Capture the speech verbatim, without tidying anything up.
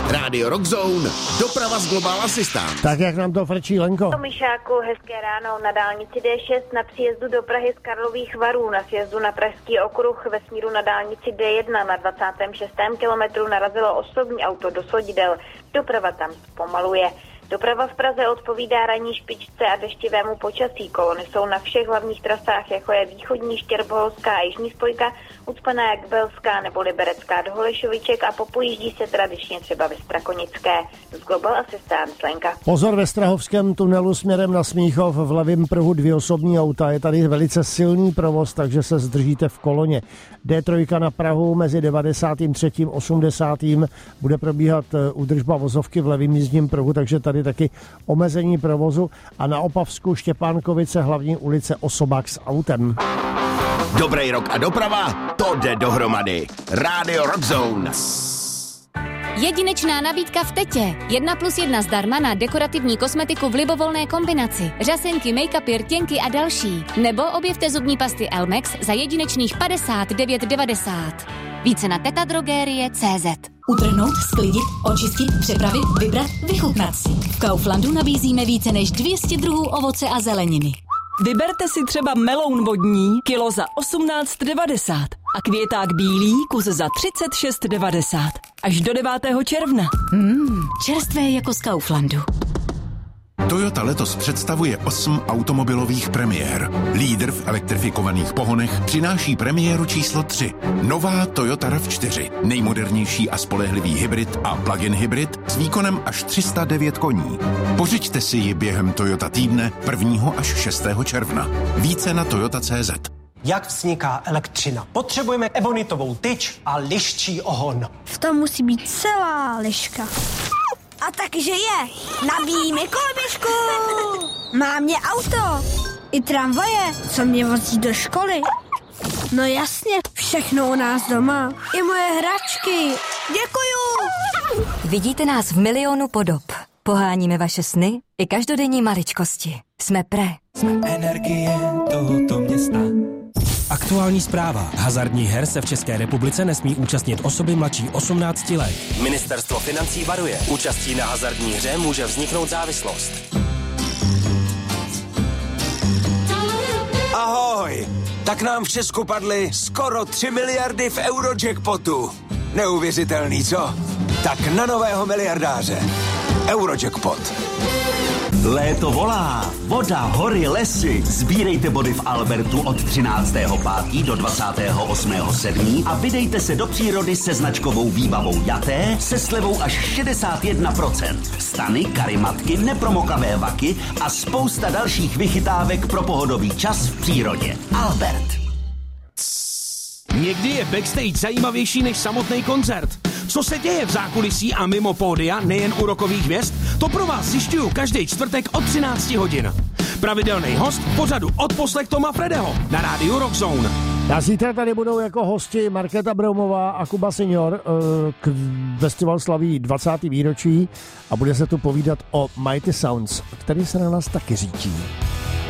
Rádio Rockzone, doprava z Global Assistant. Tak jak nám to frčí, Lenko? Tomišáku, hezké ráno na dálnici D šest na příjezdu do Prahy z Karlových Varů, na sjezdu na Pražský okruh ve směru na dálnici D jedna na dvacátém šestém kilometru narazilo osobní auto do svodidel. Doprava tam zpomaluje. Doprava v Praze odpovídá ranní špičce a deštivému počasí. Kolony jsou na všech hlavních trasách, jako je východní Štěrboholská a jižní spojka, ucpaná jak Belská nebo Liberecká do Holešoviček a popojíždí se tradičně třeba ve Strakonické. Z Global Assistant Lenka. Pozor, ve Strahovském tunelu směrem na Smíchov v levém pruhu dvě osobní auta. Je tady velice silný provoz, takže se zdržíte v koloně. D tři na Prahu mezi devadesátým třetím a osmdesátým bude probíhat údržba vozovky v levém jízdním pruhu, takže tady taky omezení provozu a na Opavsku Štěpánkovice hlavní ulice osobák s autem. Dobrý rok a doprava, to jde dohromady. Rádio Rockzone. Jedinečná nabídka v Tetě. Jedna plus jedna zdarma na dekorativní kosmetiku v libovolné kombinaci. Řasenky, make-upy, rtěnky a další. Nebo objevte zubní pasty Elmex za jedinečných padesát devět devadesát. Více na tetadrogerie tečka cé zet. Utrhnout, sklidit, očistit, přepravit, vybrat, vychutnat si. V Kauflandu nabízíme více než dvě stě druhů ovoce a zeleniny. Vyberte si třeba meloun vodní, kilo za osmnáct devadesát a květák bílý, kus za třicet šest devadesát. Až do devátého června. Mmm, čerstvé jako z Kauflandu. Toyota letos představuje osm automobilových premiér. Lídr v elektrifikovaných pohonech přináší premiéru číslo tři. Nová Toyota RAV čtyři. Nejmodernější a spolehlivý hybrid a plug-in hybrid s výkonem až tři sta devět koní. Pořiďte si ji během Toyota týdne prvního až šestého června. Více na toyota tečka cé zet. Jak vzniká elektřina? Potřebujeme ebonitovou tyč a liščí ohon. V tom musí být celá liška. A takže je. Nabíjíme koloběžku. Má mě auto. I tramvaje, co mě vozí do školy. No jasně, všechno u nás doma. I moje hračky. Děkuju. Vidíte nás v milionu podob. Poháníme vaše sny i každodenní maličkosti. Jsme Pre. Jsme energie tohoto města. Aktuální zpráva. Hazardních her se v České republice nesmí účastnit osoby mladší osmnácti let. Ministerstvo financí varuje. Účastí na hazardní hře může vzniknout závislost. Ahoj! Tak nám v Česku padly skoro tři miliardy v Eurojackpotu. Neuvěřitelný, co? Tak na nového miliardáře. Eurojackpot. Léto volá, voda, hory, lesy. Sbírejte body v Albertu od třináctého pátého do dvacátého osmého sedmého a vydejte se do přírody se značkovou výbavou Jaté se slevou až šedesát jedna procent. Stany, karimatky, nepromokavé vaky a spousta dalších vychytávek pro pohodový čas v přírodě. Albert. Někdy je backstage zajímavější než samotný koncert. Co se děje v zákulisí a mimo pódia, nejen u rockových hvězd, to pro vás zjišťuju každý čtvrtek od třinácti hodin. Pravidelný host v pořadu Odposlech Toma Fredeho na rádiu Rockzone. A zítra tady budou jako hosti Markéta Broumová a Kuba Senior. K festival slaví dvacáté výročí a bude se tu povídat o Mighty Sounds, který se na nás taky řítí.